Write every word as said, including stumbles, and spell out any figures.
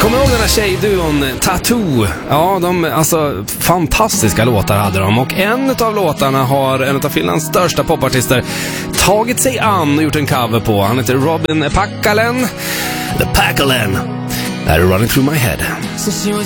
Kommer du ihåg den här tjejduon Tattoo? Ja, de, alltså fantastiska låtar hade de. Och en av låtarna har en av Finlands största popartister tagit sig an och gjort en cover på. Han heter Robin Packalen. The Packalen. That is running through my head.